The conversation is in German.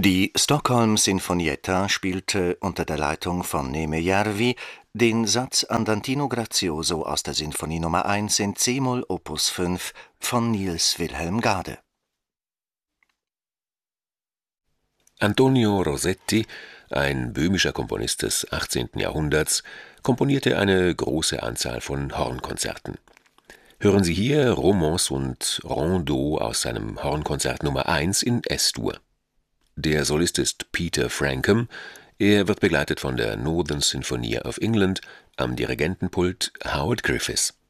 Die Stockholm Sinfonietta spielte unter der Leitung von Neeme Järvi den Satz Andantino Grazioso aus der Sinfonie Nummer 1 in c-Moll Opus 5 von Niels Wilhelm Gade. Antonio Rosetti, ein böhmischer Komponist des 18. Jahrhunderts, komponierte eine große Anzahl von Hornkonzerten. Hören Sie hier Romance und Rondeau aus seinem Hornkonzert Nummer 1 in S-Dur. Der Solist ist Peter Francombe. Er wird begleitet von der Northern Sinfonia of England, am Dirigentenpult Howard Griffiths.